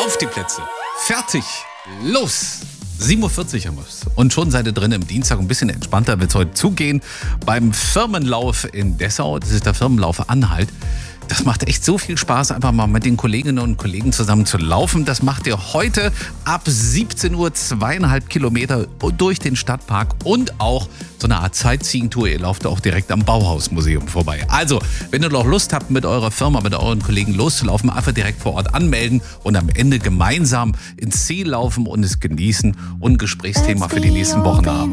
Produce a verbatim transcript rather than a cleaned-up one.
Auf die Plätze. Fertig. Los. sieben Uhr vierzig haben wir es. Und schon seid ihr drin im Dienstag. Ein bisschen entspannter wird es heute zugehen. Beim Firmenlauf in Dessau. Das ist der Firmenlauf Anhalt. Das macht echt so viel Spaß, einfach mal mit den Kolleginnen und Kollegen zusammen zu laufen. Das macht ihr heute ab siebzehn Uhr zweieinhalb Kilometer durch den Stadtpark und auch so eine Art Sightseeing-Tour. Ihr lauft auch direkt am Bauhausmuseum vorbei. Also, wenn ihr noch Lust habt, mit eurer Firma, mit euren Kollegen loszulaufen, einfach direkt vor Ort anmelden und am Ende gemeinsam ins Ziel laufen und es genießen und ein Gesprächsthema für die nächsten Wochen haben.